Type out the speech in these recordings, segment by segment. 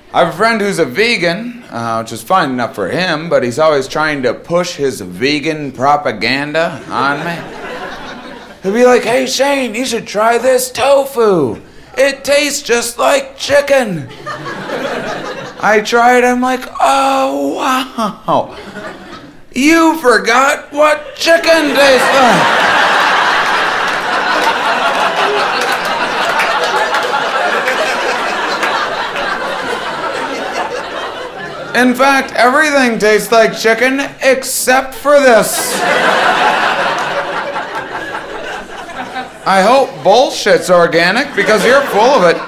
I have a friend who's a vegan, which is fine enough for him, but he's always trying to push his vegan propaganda on me. He'll be like, hey Shane, you should try this tofu. It tastes just like chicken. I tried, I'm like, oh wow. You forgot what chicken tastes like. In fact, everything tastes like chicken except for this. I hope bullshit's organic because you're full of it.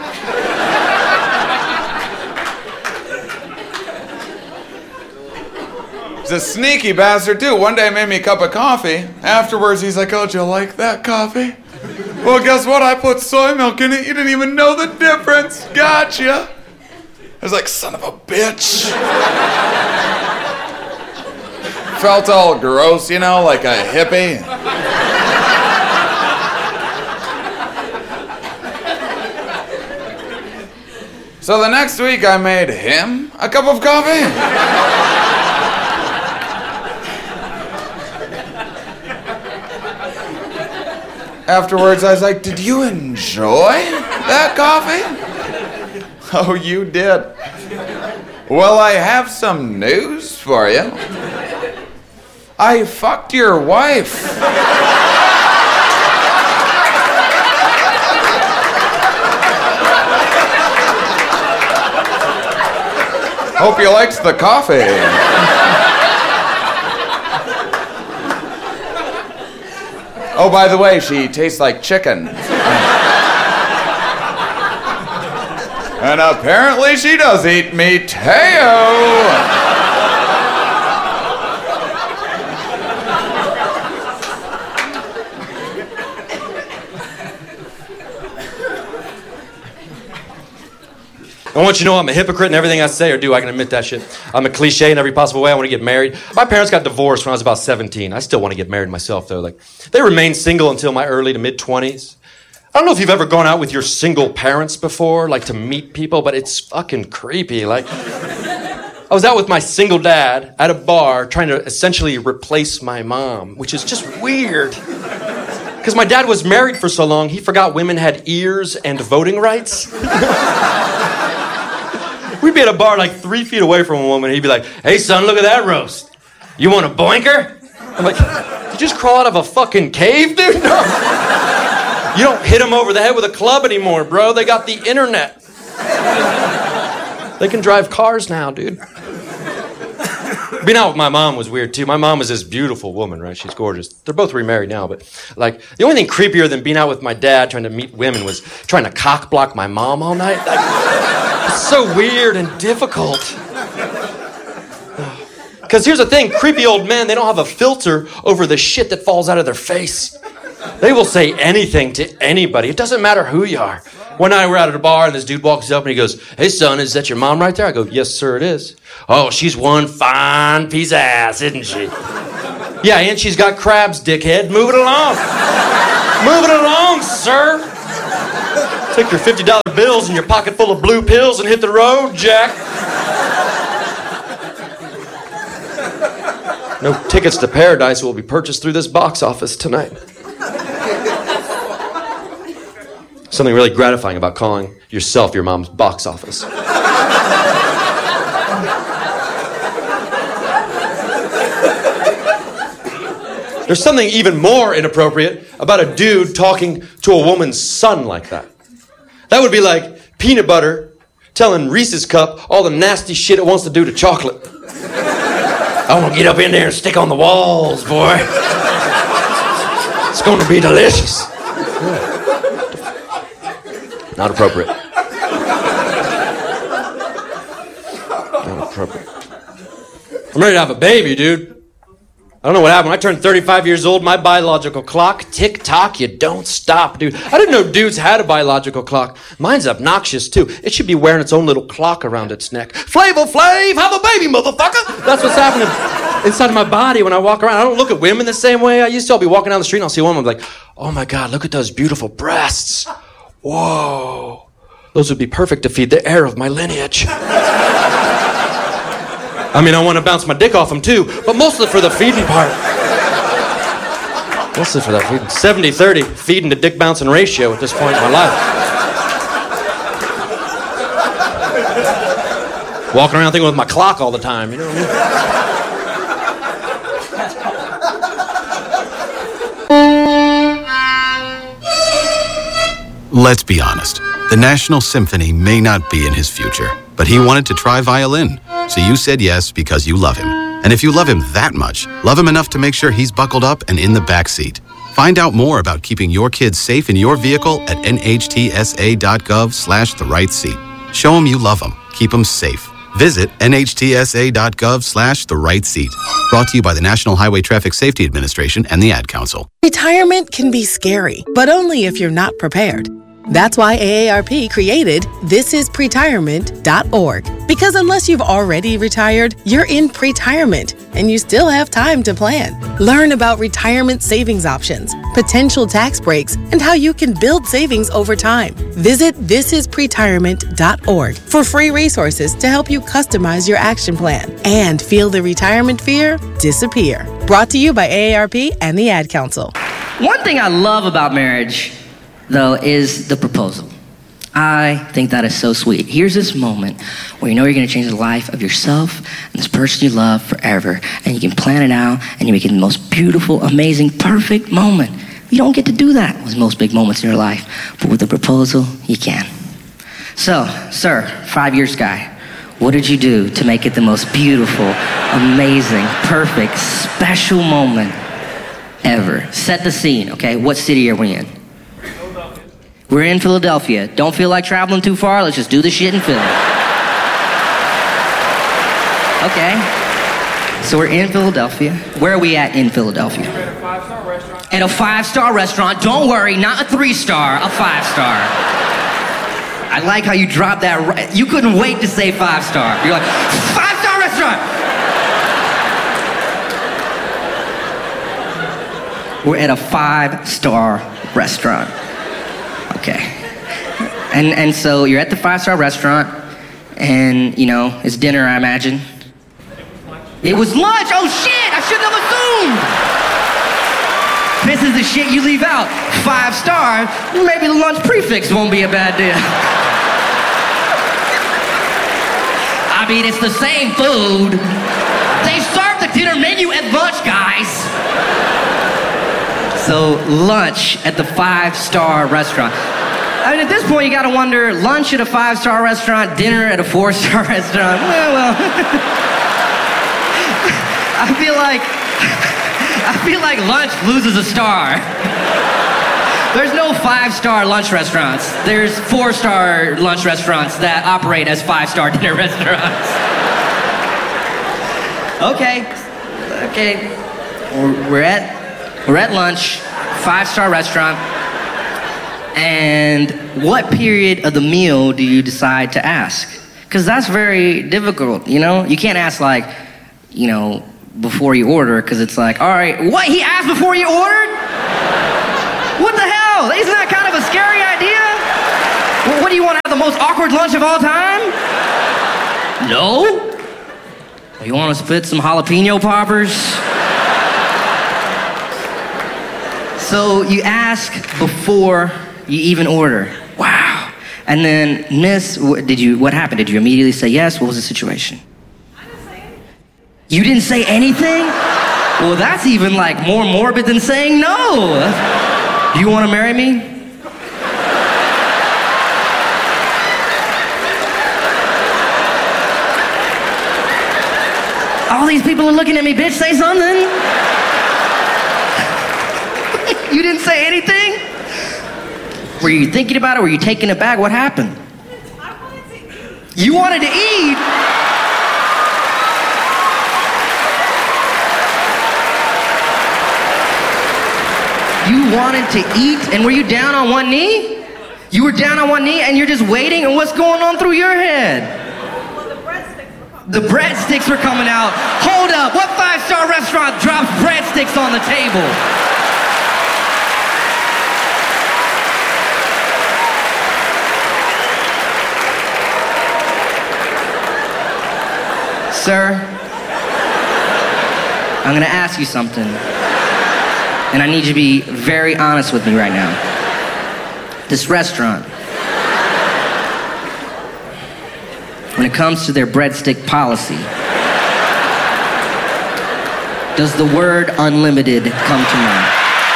He's a sneaky bastard too. One day he made me a cup of coffee. Afterwards he's like, oh, do you like that coffee? Well, guess what? I put soy milk in it. You didn't even know the difference. Gotcha. I was like, son of a bitch. Felt all gross, you know, like a hippie. So the next week I made him a cup of coffee. Afterwards I was like, did you enjoy that coffee? Oh, you did. Well, I have some news for you. I fucked your wife. Hope you liked the coffee. Oh, by the way, she tastes like chicken. And apparently she does eat meat. Hey-o! I want you to know I'm a hypocrite in everything I say or do. I can admit that shit. I'm a cliche in every possible way. I want to get married. My parents got divorced when I was about 17. I still want to get married myself, though. Like, they remained single until my early to mid-20s. I don't know if you've ever gone out with your single parents before, like to meet people, but it's fucking creepy. Like, I was out with my single dad at a bar trying to essentially replace my mom, which is just weird. Because my dad was married for so long, he forgot women had ears and voting rights. We'd be at a bar like 3 feet away from a woman, and he'd be like, hey son, look at that roast. You want a boinker? I'm like, you just crawl out of a fucking cave, dude? No. You don't hit them over the head with a club anymore, bro. They got the internet. They can drive cars now, dude. Being out with my mom was weird, too. My mom was this beautiful woman, right? She's gorgeous. They're both remarried now, but, like, the only thing creepier than being out with my dad trying to meet women was trying to cock block my mom all night. Like, it's so weird and difficult. Because here's the thing, creepy old men, they don't have a filter over the shit that falls out of their face. They will say anything to anybody. It doesn't matter who you are. One night we're out at a bar and this dude walks up and he goes, hey son, is that your mom right there? I go, yes sir it is. Oh, she's one fine piece of ass, isn't she? Yeah, and she's got crabs, dickhead. Move it along. Move it along, sir. Take your $50 bills and your pocket full of blue pills and hit the road, Jack. No tickets to paradise will be purchased through this box office tonight. Something really gratifying about calling yourself your mom's box office. There's something even more inappropriate about a dude talking to a woman's son like that. That would be like peanut butter telling Reese's Cup all the nasty shit it wants to do to chocolate. I want to get up in there and stick on the walls, boy. It's going to be delicious. Yeah. Not appropriate. Not appropriate. I'm ready to have a baby, dude. I don't know what happened. When I turned 35 years old, my biological clock, tick-tock, you don't stop, dude. I didn't know dudes had a biological clock. Mine's obnoxious, too. It should be wearing its own little clock around its neck. Flavor Flav, have a baby, motherfucker! That's what's happening inside of my body when I walk around. I don't look at women the same way I used to. I'll be walking down the street and I'll see a woman, I'm like, oh my God, look at those beautiful breasts. Whoa. Those would be perfect to feed the heir of my lineage. I mean, I want to bounce my dick off them too, but mostly for the feeding part. Mostly for that feeding. 70-30, feeding to dick bouncing ratio at this point in my life. Walking around thinking with my clock all the time, you know what I mean? Let's be honest. The National Symphony may not be in his future, but he wanted to try violin. So you said yes because you love him. And if you love him that much, love him enough to make sure he's buckled up and in the back seat. Find out more about keeping your kids safe in your vehicle at nhtsa.gov/the-right-seat. Show him you love him. Keep him safe. Visit nhtsa.gov/the-right-seat. Brought to you by the National Highway Traffic Safety Administration and the Ad Council. Retirement can be scary, but only if you're not prepared. That's why AARP created thisispretirement.org. Because unless you've already retired, you're in pretirement, and you still have time to plan. Learn about retirement savings options, potential tax breaks, and how you can build savings over time. Visit thisispretirement.org for free resources to help you customize your action plan and feel the retirement fear disappear. Brought to you by AARP and the Ad Council. One thing I love about marriage, though, is the proposal. I think that is so sweet. Here's this moment where you know you're going to change the life of yourself and this person you love forever, and you can plan it out, and you make it the most beautiful, amazing, perfect moment. You don't get to do that with most big moments in your life, but with a proposal, you can. So, sir, 5-year guy, what did you do to make it the most beautiful, amazing, perfect, special moment ever? Set the scene, okay? What city are we in? We're in Philadelphia. Don't feel like traveling too far? Let's just do the shit in Philly. Okay. So we're in Philadelphia. Where are we at in Philadelphia? We're at a 5-star restaurant. At a 5-star restaurant. Don't worry, not a 3-star, a 5-star. I like how you dropped that right. You couldn't wait to say 5-star. You're like, 5-star restaurant! We're at a 5-star restaurant. Okay. And so you're at the 5-star restaurant, and, you know, it's dinner, I imagine. It was lunch! Oh, shit! I shouldn't have assumed! This is the shit you leave out. 5-star, maybe the lunch prefix won't be a bad deal. I mean, it's the same food. They serve the dinner menu at lunch, guys. So, lunch at the 5-star restaurant. I mean, at this point, you gotta wonder, lunch at a 5-star restaurant, dinner at a 4-star restaurant. Well. I feel like lunch loses a star. There's no 5-star lunch restaurants. There's 4-star lunch restaurants that operate as 5-star dinner restaurants. Okay. We're at lunch, 5-star restaurant. And what period of the meal do you decide to ask? Because that's very difficult, you know? You can't ask, like, you know, before you order, because it's like, all right, what? He asked before you ordered? What the hell? Isn't that kind of a scary idea? What do you want to have, the most awkward lunch of all time? No? You want to spit some jalapeno poppers? So you ask before you even order. Wow. And then, Miss, what happened? Did you immediately say yes? What was the situation? I didn't say anything. You didn't say anything? Well, that's even like more morbid than saying no. Do you want to marry me? All these people are looking at me, bitch, say something. You didn't say anything? Were you thinking about it? Were you taking it back? What happened? I wanted to eat. You wanted to eat? You wanted to eat, and were you down on one knee? You were down on one knee, and you're just waiting, and what's going on through your head? Well, the breadsticks were coming. The breadsticks were coming out. Hold up, what 5-star restaurant drops breadsticks on the table? Sir, I'm gonna ask you something. And I need you to be very honest with me right now. This restaurant, when it comes to their breadstick policy, does the word unlimited come to mind?